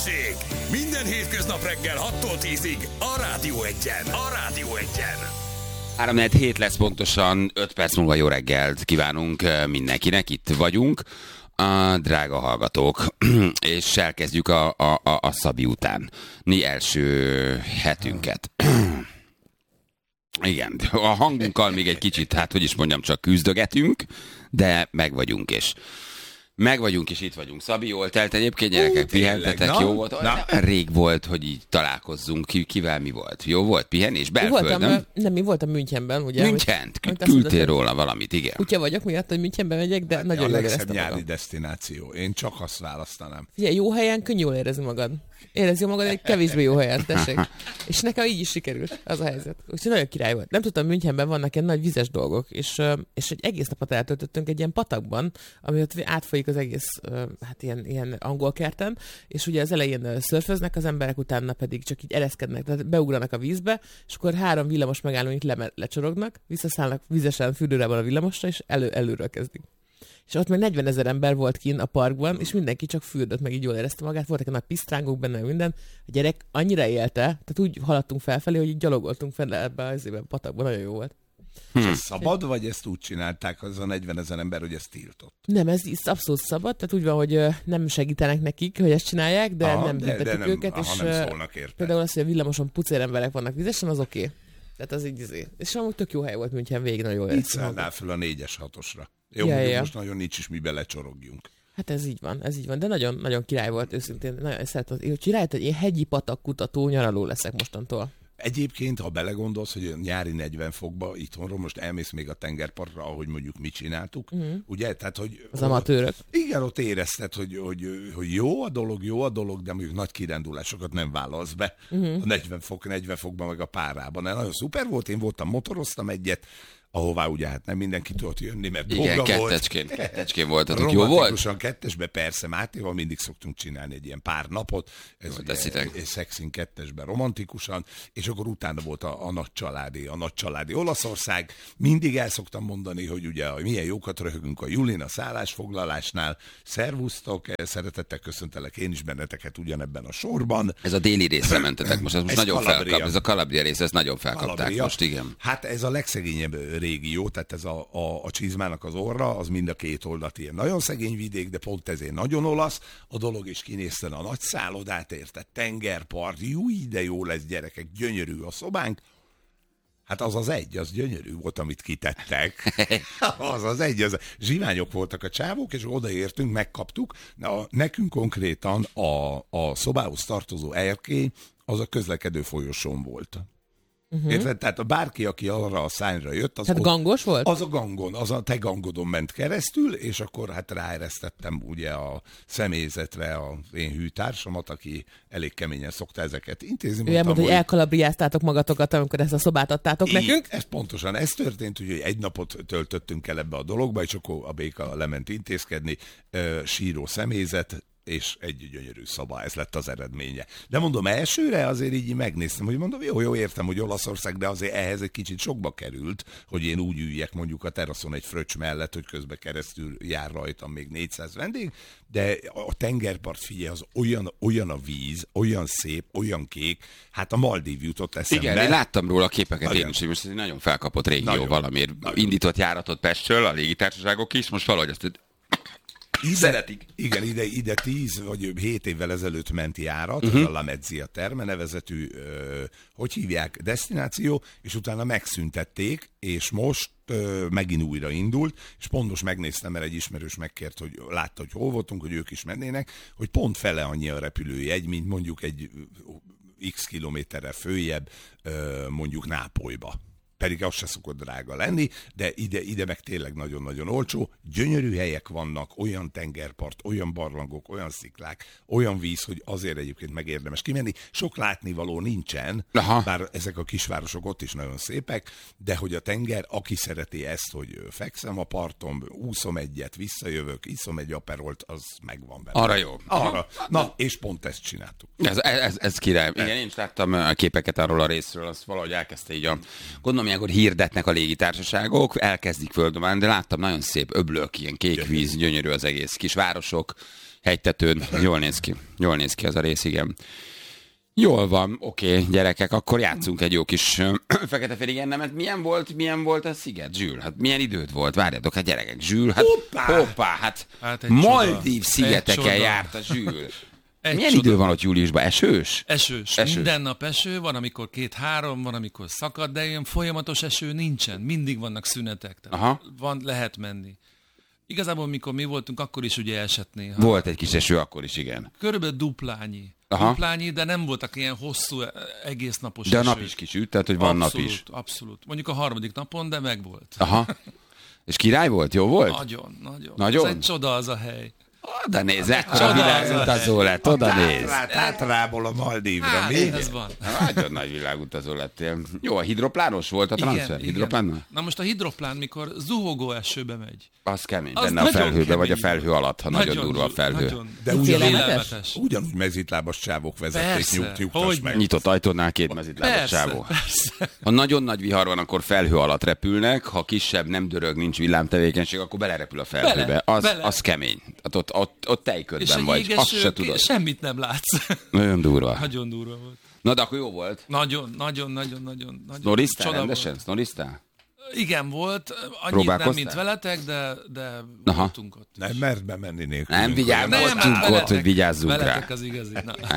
Balázsék! Minden hétköznap reggel 6-tól 10-ig a Rádió Egyen. 3-4 lesz pontosan, 5 perc múlva jó reggelt kívánunk mindenkinek, itt vagyunk, a drága hallgatók, és elkezdjük a Szabi utáni első hetünket. Igen, a hangunkkal még egy kicsit, hát hogy is mondjam, csak küzdögetünk, de meg vagyunk, és itt vagyunk. Szabi, jól telt egyébként, gyerekek, pihentetek, jó volt? Rég volt, hogy így találkozzunk, kivel mi volt? Jó volt pihenés? Belföldön? Nem, mi voltam Münchenben, ugye? Münchent? Küldtél róla valamit, igen. Kutya vagyok miatt, hogy Münchenben megyek, de nagyon jól éreztem magam. A legszebb nyári desztináció. Én csak azt választanám. Figyelj, jó helyen könnyű jól érezni magad. Érezd jól magad egy kevésbé jó helyen, tessék. És nekem így is sikerült, az a helyzet. Úgyhogy nagyon király volt. Nem tudtam, Münchenben vannak ilyen nagy vizes dolgok, és egy egész napot eltöltöttünk egy ilyen patakban, ami ott átfolyik az egész, hát ilyen angol kerten, és ugye az elején szörföznek az emberek, utána pedig csak így ereszkednek, tehát beugranak a vízbe, és akkor 3 villamos megállóink lecsorognak, visszaszállnak vizesen fürdőrában a villamosra, és előről kezdik. És ott meg 40 000 ember volt kint a parkban, és mindenki csak fürdött, meg így jól érezte magát. Voltak a nagy pisztrángok benne, minden. A gyerek annyira élte, tehát úgy haladtunk felfelé, hogy így gyalogoltunk fel ebbe a patakban, nagyon jó volt. És ez szabad, vagy ezt úgy csinálták, az a 40 000 ember, hogy ezt tiltott? Nem, ez abszolút szabad, tehát úgy van, hogy nem segítenek nekik, hogy ezt csinálják, de nem büntetik őket, és nem szólnak érte. Például az, hogy a villamoson pucér emberek vannak vizesen, az oké. Tehát az így és amúgy tök jó hely volt München végig, nagyon jól éreztem. Így szállnál föl a 4-es 6-osra. Jó, most nagyon nincs is, mi belecsorogjuk. Hát ez így van, de nagyon, nagyon király volt őszintén. Nagyon szeretem, hogy rájött, hogy én hegyi patakkutató nyaraló leszek mostantól. Egyébként, ha belegondolsz, hogy nyári 40 fokba itthonról most elmész még a tengerpartra, ahogy mondjuk mit csináltuk, ugye? Tehát, hogy az amatőrök. Igen, ott érezted, hogy jó a dolog, de mondjuk nagy kirándulásokat nem vállalsz be a 40 fokban meg a párában. Nagyon szuper volt, én motoroztam egyet, ahová ugye hát nem mindenki tudott jönni, mert dolga volt. Kettecskén voltatok. Jó volt? Romantikusan kettesbe, persze, Mátéval mindig szoktunk csinálni egy ilyen pár napot. Ez ugye Szexin kettesben romantikusan, és akkor utána volt a nagy családi Olaszország. Mindig el szoktam mondani, hogy ugye milyen jókat röhögünk a Julina szállásfoglalásnál. Szervusztok, szeretettel köszöntelek én is benneteket ugyanebben a sorban. Ez a déli részre mentetek most, ez nagyon felkap. Ez a Calabria rész, ezt nagyon felkapták most, igen. Hát ez a legszegényebb régió, tehát ez a csizmának az orra, az mind a két oldalt ilyen nagyon szegény vidék, de pont ezért nagyon olasz a dolog, és kinézten a nagy szállodát, érted, tengerpart, de jó lesz, gyerekek, gyönyörű a szobánk. Hát az gyönyörű volt, amit kitettek. Az zsiványok voltak a csávók, és odaértünk, megkaptuk. Nekünk konkrétan a szobához tartozó erkély, az a közlekedő folyosón volt. Érted? Tehát bárki, aki arra a szányra jött, az gangos volt? Az a gangon, az a te gangodon ment keresztül, és akkor hát ráeresztettem ugye a személyzetre az én hűtársamat, aki elég keményen szokta ezeket intézni. Ő elmondta, hogy elkalabriáztátok magatokat, amikor ezt a szobát adtátok nekünk. Ez pontosan, ez történt, hogy egy napot töltöttünk el ebbe a dologba, és akkor a béka lement intézkedni, síró személyzet, és egy gyönyörű szoba, ez lett az eredménye. De mondom, elsőre azért így megnéztem, hogy mondom, jó, értem, hogy Olaszország, de azért ehhez egy kicsit sokba került, hogy én úgy üljek mondjuk a teraszon egy fröccs mellett, hogy közben keresztül jár rajtam még 400 vendég, de a tengerpart, figyelj, az olyan a víz, olyan szép, olyan kék, hát a Maldív jutott eszembe. Igen, én láttam róla a képeket én is, hogy most ez egy nagyon felkapott régió valamiért. Indított járatot Pestről, a légitársaságok is, most valahogy azt szeretik. Igen, ide 10 vagy 7 évvel ezelőtt ment járat, a La Mezzia Terme nevezetű, hogy hívják, desztináció, és utána megszüntették, és most megint újra indult, és pont most megnéztem, mert egy ismerős megkért, hogy látta, hogy hol voltunk, hogy ők is mennének, hogy pont fele annyi a repülőjegy, mint mondjuk egy x kilométerre följebb, mondjuk Nápolyba. Pedig az se szokott drága lenni, de ide meg tényleg nagyon-nagyon olcsó. Gyönyörű helyek vannak, olyan tengerpart, olyan barlangok, olyan sziklák, olyan víz, hogy azért egyébként megérdemes kimenni. Sok látnivaló nincsen, bár ezek a kisvárosok ott is nagyon szépek, de hogy a tenger, aki szereti ezt, hogy fekszem a parton, úszom egyet, visszajövök, iszom egy aperolt, az megvan benne. Arra jó. Arra. Na, és pont ezt csináltuk. Ez király. Igen, én is láttam a képeket arról a részről, azt valahogy elkezdte így gondolom, ilyenkor hirdetnek a légitársaságok, elkezdik földomálni, de láttam nagyon szép öblök, ilyen kék víz, gyönyörű az egész, kis városok, hegytetőn. Jól néz ki az a rész, igen. Jól van, oké, gyerekek, akkor játszunk egy jó kis fekete-fehér ennemet. Milyen volt a sziget, Zsül? Hát milyen időt volt? Várjátok, hát gyerekek, Zsül, hoppá, hát Maldív szigeteken járt a Zsül. Milyen idő van ott júliusban? Esős? Esős. Minden nap eső, van amikor 2-3, van amikor szakad, de ilyen folyamatos eső nincsen. Mindig vannak szünetek. Lehet menni. Igazából, mikor mi voltunk, akkor is ugye esett néha. Volt egy kis eső akkor is, igen. Körülbelül duplányi, de nem voltak ilyen hosszú, egész napos de esők. De a nap is kisüt, tehát hogy van nap is. Abszolút. Mondjuk a 3. napon, de megvolt. Aha. És király volt? Jó volt? Nagyon. Ez egy csoda az a hely. Oda nézz, ekkora világutazó lett, oda nézz. Tátrából a Maldívra, mi? Ez van. Nagyon nagy világutazó lettél. Jó, a hidroplános volt a transfer? Igen. Na most a hidroplán, mikor zuhogó esőbe megy. Az kemény, benne a felhőbe, kemény. Vagy a felhő alatt, ha nagyon durva a felhő. De ugyanúgy mezitlábas csávok vezették, nyugtass meg. Nyitott ajtónál 2 mezitlábas csávó. Ha nagyon nagy vihar van, akkor felhő alatt repülnek, ha kisebb, nem dörög, nincs villámtevékenység, akkor belerepül a felhőbe. Az kemény. Ott tejködben vagy, azt se tudod. Semmit nem látsz. Nagyon durva. Nagyon durva volt. Na, de akkor jó volt? Nagyon. Snoriztál rendesen? Snoriztál? Igen, volt. Annyit nem, mint veletek, de voltunk ott. Nem mert bemenni nélkül. Nem vigyázzunk ott, hogy vigyázzunk rá. Veletek az igazi.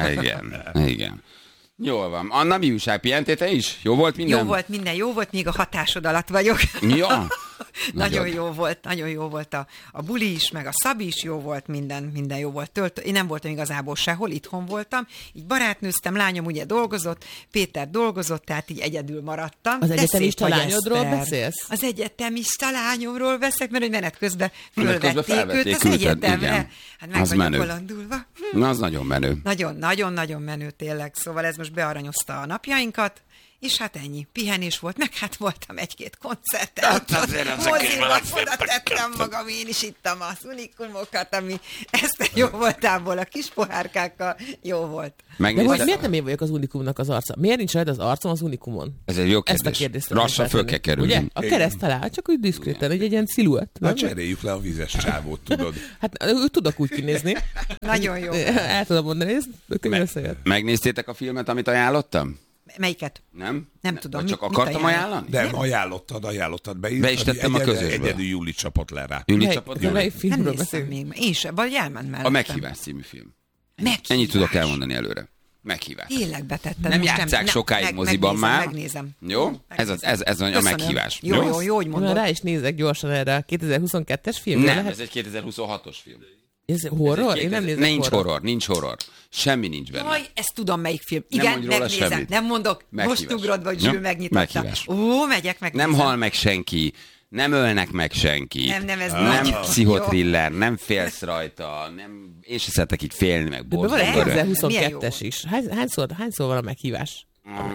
Igen. Jól van. Anna, mi újság? Pihentél te is? Jó volt minden? Jó volt, még a hatásod alatt vagyok. Ja. Nagyon jó volt a buli is, meg a Szabi is jó volt, minden jó volt. Én nem voltam igazából sehol, itthon voltam, így barátnőztem, lányom ugye dolgozott, Péter dolgozott, tehát így egyedül maradtam. Az egyetemista lányodról beszélsz? Az egyetemista lányomról beszélek, mert hogy menet közben fölvették őt az egyetemre. Igen. Hát meg vagyok bolondulva. Na, az nagyon menő. Nagyon menő tényleg, szóval ez most bearanyozta a napjainkat. És hát ennyi. Pihenés volt, meg hát voltam 1-2 koncerten. Hát azért moziba oda tettem magam, én is ittam az unikumokat, ami ezt jó voltából, a kis pohárkákkal jó volt. De hogy miért nem én vagyok az unikumnak az arca? Miért nincs rajta az arcom az unikumon? Ez egy jó kérdés. Ezt a kérdést lassan föl kell kerülni. Ugye? A kereszt talál, csak úgy diszkréten, egy ilyen sziluett. Na cseréljük le a vizes csávót, tudod. Hát tudok úgy kinézni. Nagyon jó. El tudom mondani, ez összejött. Megnéztétek a filmet, amit ajánlottam? Melyiket? Nem tudom. Vagy csak akartam ajánlani? Nem, ajánlottad. Be is tettem a közösből. Egyedül Júli csapott le rá. Melyik filmről nem néztem még. Én sem, vagy elment mellettem. A Meghívás című film. Ennyit tudok elmondani előre. Meghívás. Tényleg betettem. Nem játsszák sokáig moziban már. Megnézem. Jó? Ez a meghívás. Jó, hogy mondod. Rá is nézek gyorsan erre a 2022-es filmre. Nem, ez egy 2026-os film. Ez horror? Én nem nézek Nincs horror. Semmi nincs benne. Jaj, ezt tudom, melyik film. Igen, megnézem. Semmit. Nem mondok. Meghívás. Most ugrod, vagy Zsül megnyitotta. Meghívás. Megyek meg. Nem hal meg senki. Nem ölnek meg senki. Nem pszichotriller, nem félsz rajta, nem, én sem szeretek így félni, meg borzolni. De van egy 2022-es is. Hányszor van a meghívás?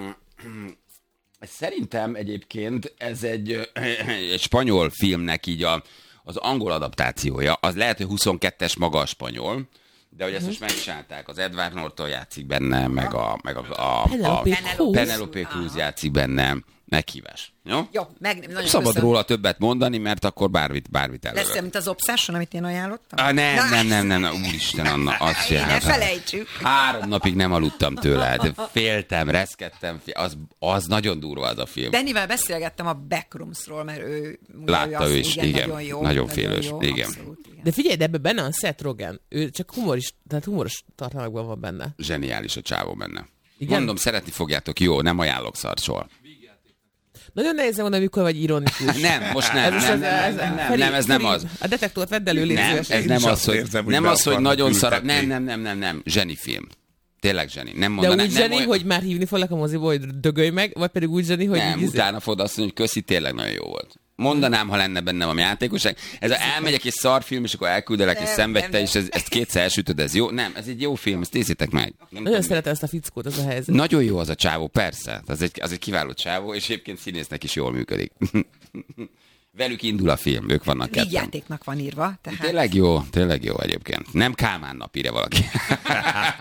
Szerintem egyébként ez egy spanyol filmnek így az angol adaptációja. Az lehet, hogy 22-es maga a spanyol, de hogy ezt most megcsinálták. Az Edward Norton játszik benne, meg a Penelope Cruz játszik benne. Meghívás. Jó? Nagyon szabad róla többet mondani, mert akkor bármit előre. Lesz, mint az Obsession, amit én ajánlottam? Nem. Úristen, Anna, azt se. Ne felejtsük. 3 napig nem aludtam tőle. Féltem, reszkedtem. Az nagyon durva az a film. Dannyvel beszélgettem a Backroomsról, mert ő látta ő is, igen. Nagyon félős. Igen. Abszolút, igen. De figyelj, de ebben benne a Seth Rogen. Ő csak humoros tartalmakban van benne. Zseniális a csávó benne. Igen? Mondom, szeretni fogjátok, jó, nem ajánlok szart soha. Nagyon nehéz mondani, amikor vagy ironikus. Nem, most nem. Ez nem az. A detektort vedd elő, légy szíves. Ez nem az, hogy nagyon szar. Nem. Zseni film. Tényleg zseni. Nem mondanám. De úgy zseni, hogy már hívni foglak a moziból, hogy dögölj meg, vagy pedig úgy zseni, hogy... Nem, utána fogod azt mondani, hogy köszi, tényleg nagyon jó volt. Mondanám, ha lenne bennem a játékosság. Ez elmegyek egy szarfilm, és akkor elküldelek, és szenvedj te, és ezt 2-szer elsütöd, ez jó? Nem, ez egy jó film, ezt nézzétek meg. Nagyon szeretem ezt a fickót, ez a helyzet. Nagyon jó az a csávó, persze. Az egy kiváló csávó, és egyébként színésznek is jól működik. Velük indul a film, ők vannak ketten. Vígjátéknak van írva. Tehát... Tényleg jó egyébként. Nem Kálmán nap írja valaki.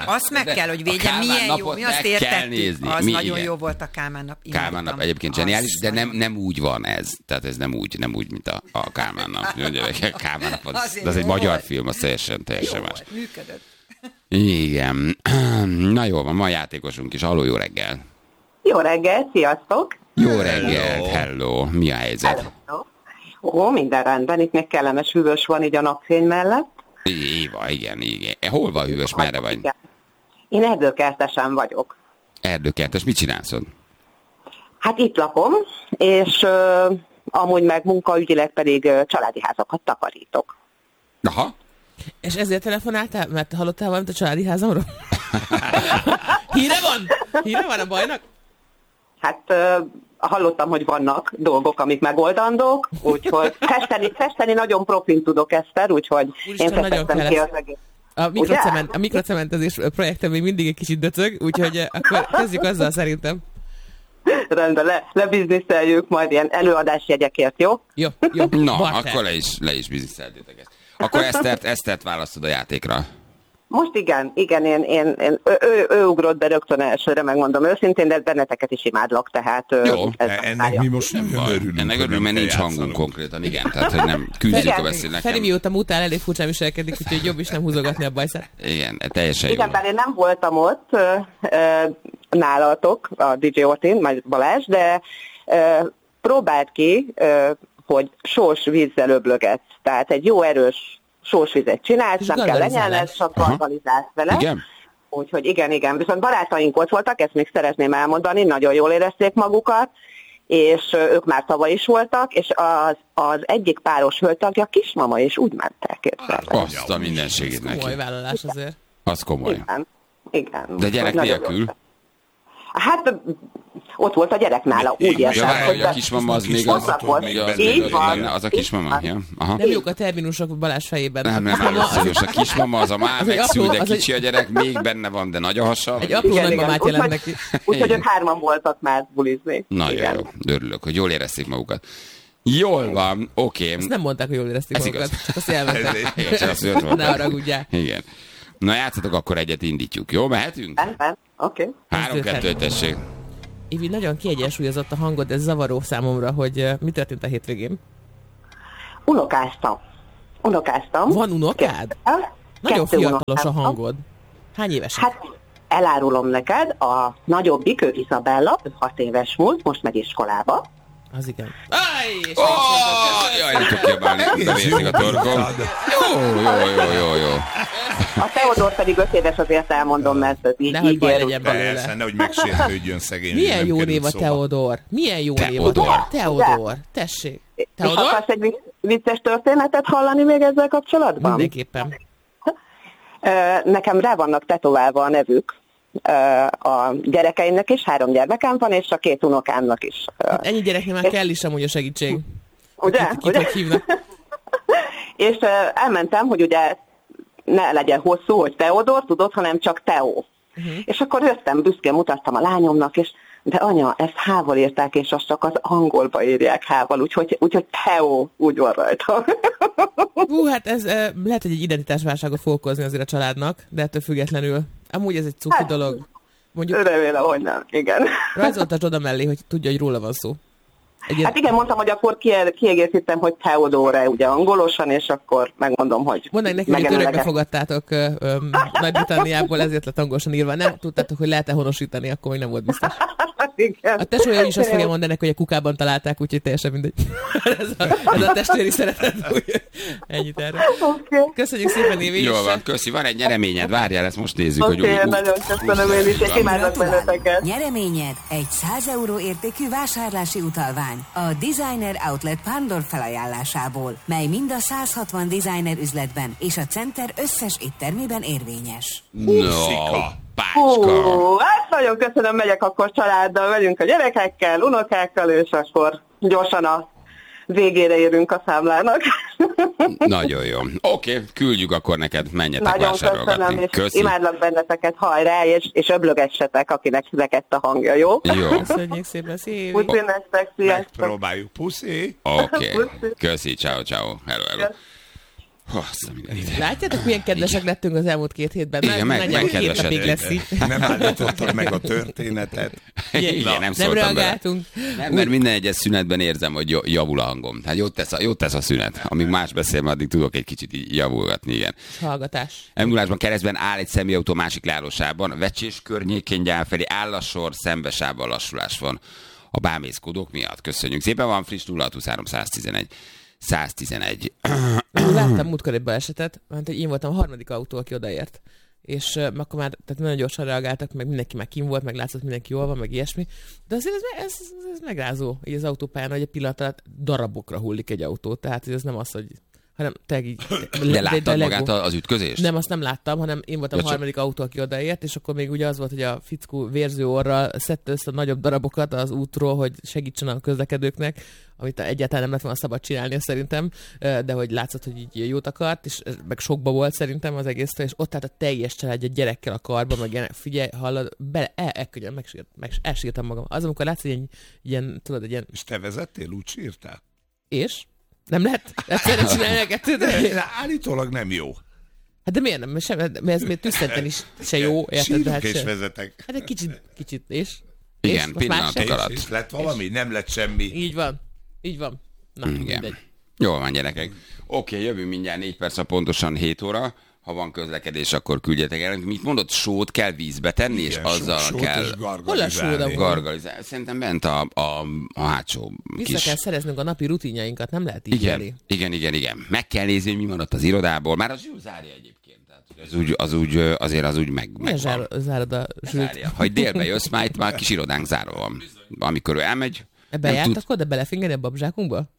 Azt meg kell, hogy védjen, milyen jó, mi azt értettük. Az mi, nagyon igen. jó volt a Kálmán nap. Kálmán nap egyébként zseniális, de nem úgy van ez. Tehát ez nem úgy, mint a Kálmán nap. Kálmán nap az egy magyar film, az teljesen más. Működött. Igen. Na jó van, ma játékosunk is. Halló, jó reggel. Jó reggel, sziasztok! Jó reggel, hello. Mi a helyzet? Hello. Ó, minden rendben, itt még kellemes hűvös van így a napfény mellett. Igen. Hol van hűvös, merre vagy? Igen. Én erdőkertesen vagyok. Erdőkertes, mit csinálsz? Hát itt lakom, és amúgy meg munkaügyileg pedig családi házakat takarítok. Aha. És ezért telefonáltál? Mert hallottál valamit a családi házamról? Híre van a bajnak? Hát hallottam, hogy vannak dolgok, amik megoldandók, úgyhogy festeni nagyon profin tudok, Eszter, úgyhogy én festettem ki az egész. A mikrocementezés projektem még mindig egy kicsit döcög, úgyhogy akkor kezdjük azzal szerintem. Rendben, lebizniszeljük majd ilyen előadásjegyekért, jó? Jó. Na, akkor le is bizniszeltétek ezt. Akkor Esztert választod a játékra. Most igen, ő ugrott be rögtön elsőre, megmondom őszintén, de benneteket is imádlak, tehát... Jó, ennek mi most nem örülünk. Ennek örülünk, mert nincs hangunk konkrétan, igen, tehát hogy nem küzdjük a beszélnek. Feri mióta mutál, elég furcsán viselkedik, úgyhogy jobb is nem húzogatni a bajszát. Igen, teljesen jó. Igen, bár én nem voltam ott nálatok, a DJ Ortin, majd Balázs, de próbált ki, hogy sós vízzel öblögetsz, tehát egy jó erős sósvizet csinálsz, nem kell lenyelned, csak normalizálsz vele. Igen? Úgyhogy igen. Viszont barátaink ott voltak, ezt még szeretném elmondani, nagyon jól érezték magukat, és ők már tavaly is voltak, és az egyik páros hölgytagja kismama, és úgy mentek, képzelni. Azt a mindenségét neki. Komoly vállalás azért. Az komoly. Igen. De gyerek nélkül? Hát ott volt a gyerek nála, úgy értem. Hogy a kismama az még az a kismama. Ja. Aha. Nem jók a terminusok Balázs fejében. Nem, a kismama az a már megszül, de kicsi a gyerek, még benne van, de nagy a hasa. Egy apró nagymamát jelent neki. Úgyhogy ők 3 voltak már bulizni. Nagyon jó, örülök, hogy jól érezték magukat. Jól van, oké. Ezt nem mondták, hogy jól érezték magukat, csak azt elmentek. Ne haragudjál. Igen. Na játszatok, akkor egyet indítjuk, jó? Mehetünk? Oké. 3-2, tessék. Ivi, nagyon kiegyensúlyozott a hangod, ez zavaró számomra, hogy mi történt a hétvégén? Unokáztam. Van unokád? Nagyon fiatalos a hangod. Hány évesen? Hát elárulom neked, a nagyobbik, ő Izabella, 6 éves múlt, most meg iskolába. Az igen. Jaj, nem tudok kiabálni, bevérzik a torkom. Jó. A Teodor pedig 5 éves, azért elmondom, mert így legyen belőle. Persze, nehogy megsértődjön szegény. Milyen jó név a Teodor? Teodor, tessék. Teodor? És akarsz egy vicces történetet hallani még ezzel kapcsolatban? Mindenképpen. Nekem rá vannak tetoválva a nevük. A gyerekeimnek is, 3 gyermekem van, és a 2 unokámnak is. Hát ennyi gyereknél már kell is amúgy a segítség. Ugye? Kit hívnak? És elmentem, hogy ugye ne legyen hosszú, hogy Teodor, tudod, hanem csak Teó. És akkor jöttem, büszkén mutattam a lányomnak, és de anya, ezt H-val írták, és azt csak az angolba írják H-val, úgyhogy Teó úgy van rajta. Hát ez lehet, hogy egy identitásválságot fog okozni azért a családnak, de ettől függetlenül. Amúgy ez egy cuki dolog. Mondjuk, remélem, hogy nem, igen. Rajzoltasd oda mellé, hogy tudja, hogy róla van szó. Hát igen, mondtam, hogy akkor kiegészítem, hogy Teodore ugye angolosan, és akkor megmondom, hogy mondd neki, hogy örökbe fogadtátok Nagy-Britanniából, ezért lett angolosan írva. Nem tudtátok, hogy lehet-e honosítani, akkor még nem volt biztos. Igen. A tesója is azt fogja mondani, hogy a kukában találták, úgyhogy teljesen mindegy. ez a testvéri szeretet. Ennyit erre. Okay. Köszönjük szépen, Évi. Jól van, köszi. Van egy nyereményed, várjál, ezt most nézzük, hogy nagyon köszönöm én is, és imádok benneteket. Nyereményed egy 100 euró értékű vásárlási utalvány a Designer Outlet Pándor felajánlásából, mely mind a 160 designer üzletben és a Center összes éttermében érvényes. Hát nagyon köszönöm, megyek akkor családdal, megyünk a gyerekekkel, unokákkal, és akkor gyorsan a végére érünk a számlának. Nagyon jó. Oké, küldjük akkor neked, menjetek nagyon vásárolgatni. Köszönöm, és imádlak benneteket, hajrá, és öblögessetek, akinek szekett a hangja, jó? Jó. Köszönjük szépen, szépen. Puszi nektek, sziasztok. Megpróbáljuk, puszi. Oké, köszi, ciao. Hello. Látjátok, milyen kedvesek lettünk az elmúlt 2 hétben? Igen, megkedvesedünk. Lesz így. Nem állítottak meg a történetet. Igen, nem reagáltunk. Nem, mert minden egyes szünetben érzem, hogy javul a hangom. Tehát jót tesz a szünet. Amíg más beszél, addig tudok egy kicsit így javulgatni, igen. Hallgatás. M0-ásban keresztben áll egy személyautó másik leállósában, Vecsés környékén gyál felé áll a sor, szembesában lassulás van a bámészkodók miatt. Köszönjük szépen, van friss 023 111. Láttam múltkor egy balesetet, mert én voltam a harmadik autó, aki odaért. És akkor már tehát nagyon gyorsan reagáltak, meg mindenki már kim volt, meg látszott mindenki jól van, meg ilyesmi. De azért ez megrázó, így az autópályán, hogy egy pillanat alatt darabokra hullik egy autó. Tehát ez nem az, hogy hanem így... De láttad magát az ütközést? Nem, azt nem láttam, hanem én voltam a harmadik autó, aki odaért, és akkor még ugye az volt, hogy a fickó vérző orral szedte össze a nagyobb darabokat az útról, hogy segítsen a közlekedőknek, amit egyáltalán nem lett volna szabad csinálni szerintem, de hogy látszott, hogy így jót akart, és meg sokba volt szerintem az egésztől, és ott állt a teljes család egy gyerekkel a karban, meg ilyen, figyelj, hallod, elkönyön, elsírtam magam. Az, amikor látsz, hogy ilyen, tudod, egy ilyen... És te vezettél, úgy sírtál? És? Nem lehet? Egyszerűen csinálni a kettőt? Állítólag nem jó. Hát de miért nem? Mert ez még tüsszenten is se jó. Sírok és vezetek. Hát egy kicsit, és? Igen, pillanatok alatt. És lett valami? Nem lett semmi. Így van. Na, igen. Mindegy. Jól van, gyerekek. Oké, jövünk mindjárt 4 perc, pontosan 7 óra. Ha van közlekedés, akkor küldjetek el. Mit mondod, sót kell vízbe tenni, igen, és azzal kell... Hol a sóda? Gargalizálni. Szerintem bent a hátsó vissza kis... kell szereznünk a napi rutinjainkat, nem lehet így elé. Igen. Meg kell nézni, hogy mi van ott az irodából. Már az Zsül zárja egyébként. Tehát az úgy meg van. Zárod a Zsült? Ha délbe jössz, már kis irodánk zárva van. Amikor ő elmegy... Bejártak oda belefingeni a babzsákunkba?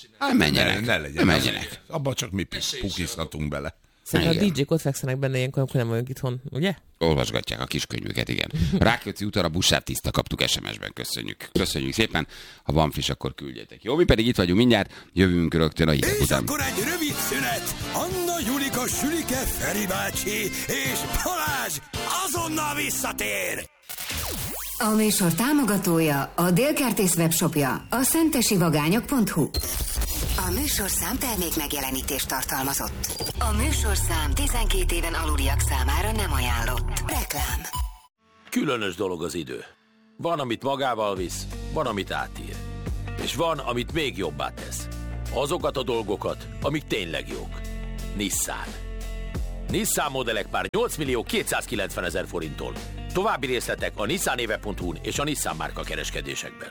Menjenek. Abba csak mi pukizhatunk bele. Szerintem a DJ-k ott fekszenek benne ilyenkor, amikor nem vagyunk itthon, ugye? Olvasgatják a kiskönyvüket, igen. Rákóczi úton a buszsár tiszta, kaptuk SMS-ben, köszönjük szépen. Ha van friss, akkor küldjetek. Jó, mi pedig itt vagyunk mindjárt, jövünk rögtön a hírek és után. És akkor egy rövid szünet. Anna, Julika, Sülike, Feri bácsi és Balázs azonnal visszatér. A műsor támogatója a Délkertész webshopja, a szentesivagányok.hu. A műsorszám termék megjelenítést tartalmazott. A műsorszám 12 éven aluliak számára nem ajánlott. Reklám. Különös dolog az idő. Van, amit magával visz, van, amit átír. És van, amit még jobbá tesz. Azokat a dolgokat, amik tényleg jók. Nissan. Nissan modellek pár 8.290.000 forinttól. További részletek a nissanéve.hu-n és a Nissan márka kereskedésekben.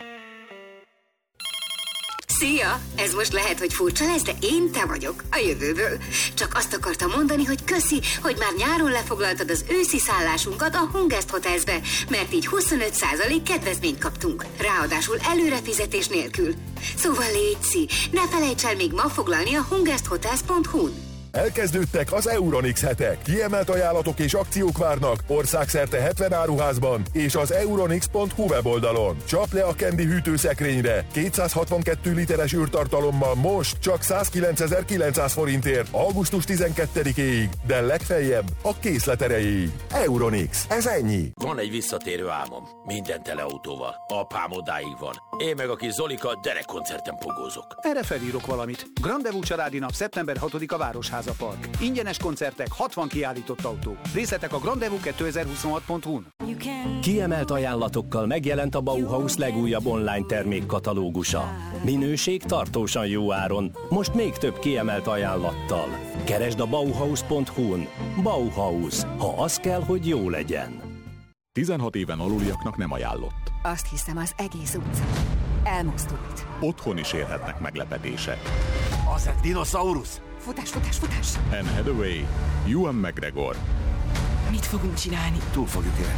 Szia! Ez most lehet, hogy furcsa lesz, de én te vagyok, a jövőből. Csak azt akartam mondani, hogy köszi, hogy már nyáron lefoglaltad az őszi szállásunkat a Hungest Hotelsbe, mert így 25% kedvezményt kaptunk. Ráadásul előrefizetés nélkül. Szóval létszi, ne felejts el még ma foglalni a hungesthotels.hu-n. Elkezdődtek az Euronix hetek. Kiemelt ajánlatok és akciók várnak országszerte 70 áruházban és az euronix.hu weboldalon. Csap le a Candy hűtőszekrényre 262 literes űrtartalommal most csak 109.900 forintért augusztus 12-éig, de legfeljebb a készlet erejéig. Euronix, ez ennyi. Van egy visszatérő álmom. Minden teleautóval. Apám odáig van. Én meg a kis Zolika derekkoncerten pogózok. Erre felírok valamit. Grandevú családi nap szeptember 6-a Városháza Park. Ingyenes koncertek, 60 kiállított autó. Részletek a grandevú2026.hu-n. Kiemelt ajánlatokkal megjelent a Bauhaus legújabb online termékkatalógusa. Minőség tartósan jó áron, most még több kiemelt ajánlattal. Keresd a Bauhaus.hu-n. Bauhaus, ha az kell, hogy jó legyen. 16 éven aluliaknak nem ajánlott. Azt hiszem, az egész utca elmozdult. Otthon is érhetnek meglepetések. Az egy dinoszaurusz! Futás! Anne Hathaway, Ewan McGregor. Mit fogunk csinálni? Túl fogjuk élni.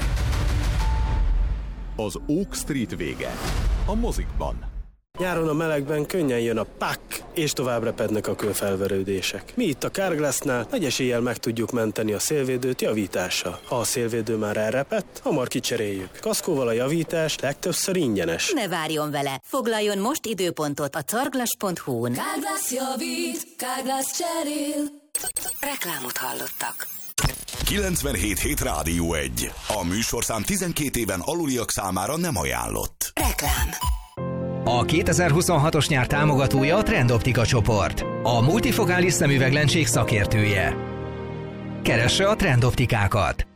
Az Oak Street vége. A mozikban. Nyáron a melegben könnyen jön a pak, és tovább repednek a kőfelverődések. Mi itt a Carglassnál nagy eséllyel meg tudjuk menteni a szélvédőt javítással. Ha a szélvédő már elrepedt, hamar kicseréljük. Kaszkóval a javítás legtöbbször ingyenes. Ne várjon vele! Foglaljon most időpontot a carglass.hu-n. Carglass javít, Carglass cserél. Reklámot hallottak. 97.7 Rádió 1. A műsorszám 12 éven aluliak számára nem ajánlott. Reklám. A 2026-os nyár támogatója a Trendoptika csoport, a multifokális szemüveglencség szakértője. Keresse a Trendoptikákat!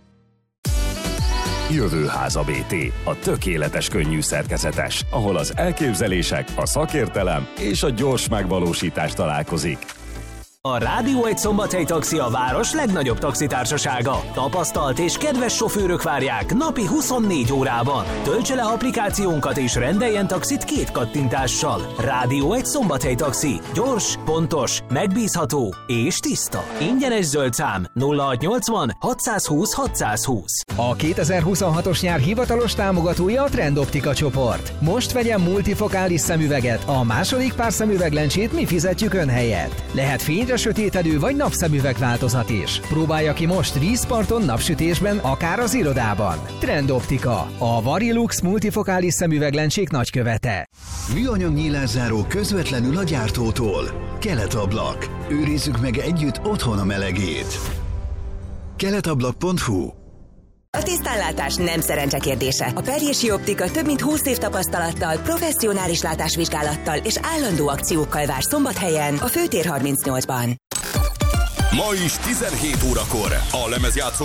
Jövőháza BT, a tökéletes könnyű szerkezetes, ahol az elképzelések, a szakértelem és a gyors megvalósítás találkozik. A Rádió 1 Szombathely Taxi a város legnagyobb taxitársasága. Tapasztalt és kedves sofőrök várják napi 24 órában. Töltse le applikációnkat és rendeljen taxit 2 kattintással. Rádió 1 Szombathely Taxi. Gyors, pontos, megbízható és tiszta. Ingyenes zöld szám 0680 620 620. A 2026-os nyár hivatalos támogatója a Trendoptika csoport. Most vegyen multifokális szemüveget, a második pár szemüveglencsét mi fizetjük ön helyett. Lehet fényre sötétedő vagy napszemüveg változat is. Próbálja ki most vízparton, napsütésben, akár az irodában. Trendoptika, a Varilux multifokális szemüveglencsék nagykövete. Műanyag nyílászáró közvetlenül a gyártótól. Keletablak. Őrizzük meg együtt otthon a melegét. keletablak.hu. A tisztánlátás nem szerencse kérdése. A Perjési Optika több mint 20 év tapasztalattal, professzionális látásvizsgálattal és állandó akciókkal vár Szombathelyen, a Főtér 38-ban. Ma is 17 órakor a lemezjátszó